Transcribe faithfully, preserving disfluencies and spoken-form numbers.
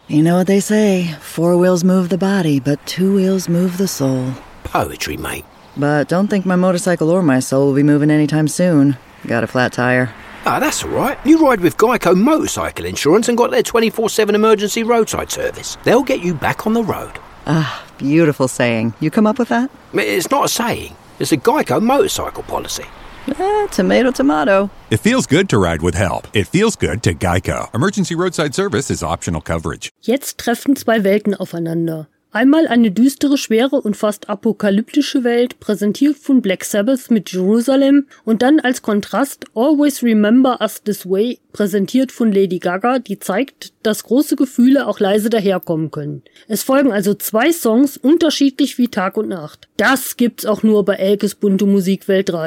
You know what they say, four wheels move the body, but two wheels move the soul. Poetry, mate. But don't think my motorcycle or my soul will be moving anytime soon. Got a flat tire. Ah, that's all right. You ride with Geico Motorcycle Insurance and got their twenty-four seven emergency roadside service. They'll get you back on the road. Ah, beautiful saying. You come up with that? It's not a saying. It's a Geico motorcycle policy. Eh, tomato, tomato. It feels good to ride with help. It feels good to Geico. Emergency roadside service is optional coverage. Jetzt treffen zwei Welten aufeinander. Einmal eine düstere, schwere und fast apokalyptische Welt, präsentiert von Black Sabbath mit Jerusalem, und dann als Kontrast Always Remember Us This Way, präsentiert von Lady Gaga, die zeigt, dass große Gefühle auch leise daherkommen können. Es folgen also zwei Songs, unterschiedlich wie Tag und Nacht. Das gibt's auch nur bei Elkes bunte Musikwelt drei.